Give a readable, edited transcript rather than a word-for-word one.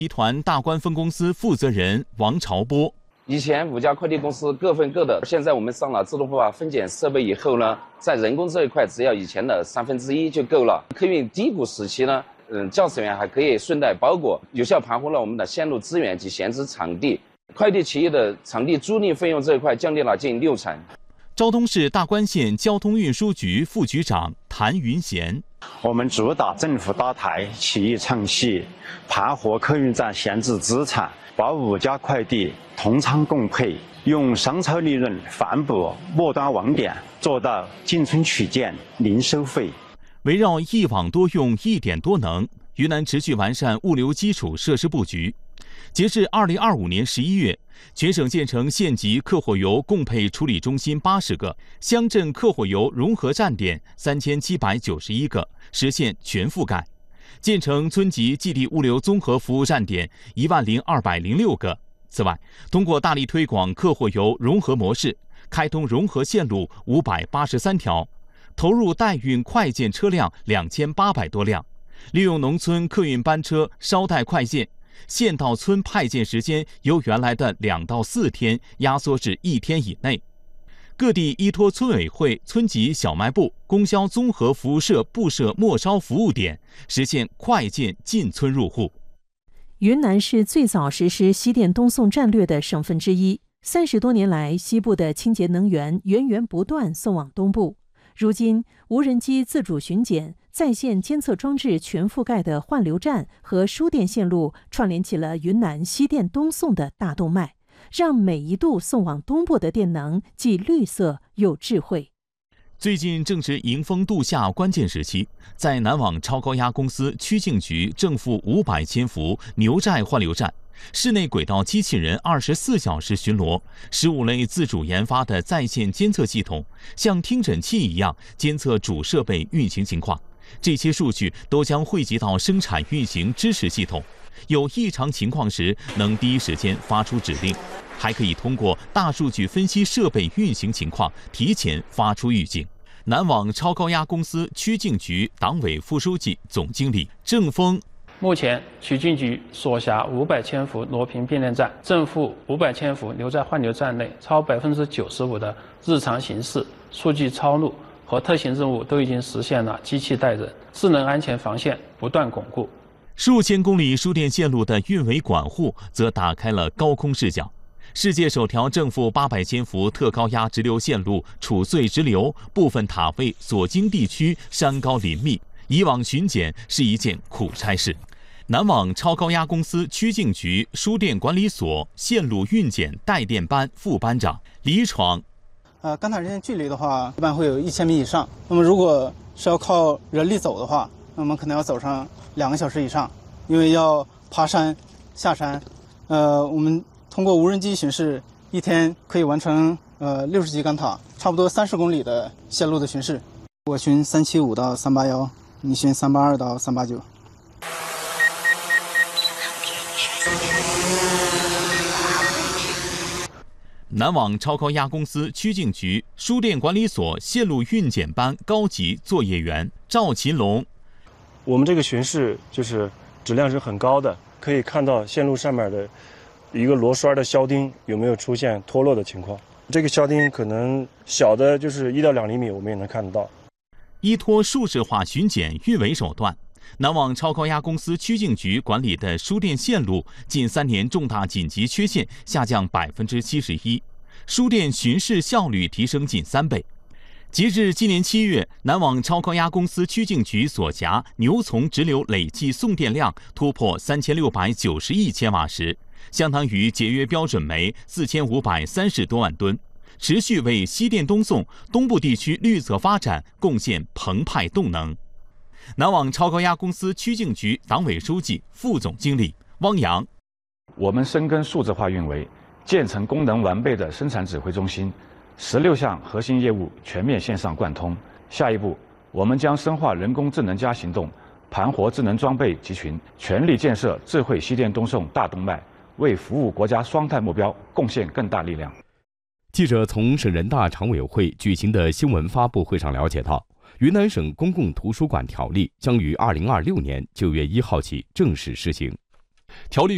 集团大关分公司负责人王朝波。 以前5家快递公司各分各的，现在我们上了自动化分拣设备以后呢，在人工这一块只要以前的1/3就够了。客运低谷时期呢，驾驶员还可以顺带包裹，有效盘活了我们的线路资源及闲置场地。快递企业的场地租赁费用这一块降低了近60%。 昭通市大关县交通运输局副局长谭云贤。 我们主打政府搭台，企业唱戏，盘活客运站闲置资产，把5家快递同仓共配，用商超利润反哺末端网点，做到进村取件零收费。 围绕一网多用、一点多能，云南持续完善物流基础设施布局。截至2025年11月，全省建成县级客货油共配处理中心80个，乡镇客货油融合站点3791个，实现全覆盖；建成村级寄递物流综合服务站点10206个。此外，通过大力推广客货油融合模式，开通融合线路583条，投入代运快件车辆2800多辆，利用农村客运班车捎带快件。县到村派件时间由原来的2到4天压缩至1天以内。各地依托村委会、村级小卖部、供销综合服务社布设末梢服务点，实现快件进村入户。 云南是最早实施西电东送战略的省份之一，30多年来，西部的清洁能源源源不断送往东部。如今，无人机自主巡检、在线监测装置全覆盖的换流站和输电线路，串联起了云南西电东送的大动脉，让每一度送往东部的电能既绿色又智慧。 最近正值迎峰度夏关键时期，在南网超高压公司曲靖局正负500千伏牛寨换流站，室内轨道机器人24小时巡逻，15类自主研发的在线监测系统像听诊器一样监测主设备运行情况。这些数据都将汇集到生产运行支持系统，有异常情况时能第一时间发出指令，还可以通过大数据分析设备运行情况，提前发出预警。南网超高压公司曲靖局党委副书记、总经理郑峰。 目前，曲靖局所辖500千伏螺频变电站、正负500千伏牛寨换流站内，超95%的日常行驶、数据抄录和特行任务都已经实现了机器带人，智能安全防线不断巩固。 数千公里输电线路的运维管护则打开了高空视角。世界首条正负800千伏特高压直流线路楚穗直流，部分塔位所经地区山高林密，以往巡检是一件苦差事。南网超高压公司曲靖局输电管理所线路运检带电班副班长李闯。 干塔人员距离的话，一般会有1000米以上。那么如果是要靠人力走的话，那么可能要走上2个小时以上，因为要爬山、下山。我们通过无人机巡视，一天可以完成60级干塔，差不多30公里的线路的巡视。我巡375到381，你巡382到389。 南网超高压公司曲靖局输电管理所线路运检班高级作业员赵勤龙。 我们这个巡视就是质量是很高的，可以看到线路上面的一个螺栓的销钉有没有出现脱落的情况。这个销钉可能小的就是1到2厘米，我们也能看得到。 依托数字化巡检运维手段，南网超高压公司曲靖局管理的输电线路近3年重大紧急缺陷下降71%，输电巡视效率提升近3倍。截至今年7月，南网超高压公司曲靖局所辖牛从直流累计送电量突破3690亿千瓦时，相当于节约标准煤4530多万吨，持续为西电东送东部地区绿色发展贡献澎湃动能。南网超高压公司曲靖局党委书记、副总经理汪洋。 我们深耕数字化运维，建成功能完备的生产指挥中心，16项核心业务全面线上贯通。下一步，我们将深化人工智能加行动，盘活智能装备集群，全力建设智慧西电东送大动脉，为服务国家双碳目标贡献更大力量。 记者从省人大常委会举行的新闻发布会上了解到，云南省公共图书馆条例将于2026年9月1号起正式施行。条例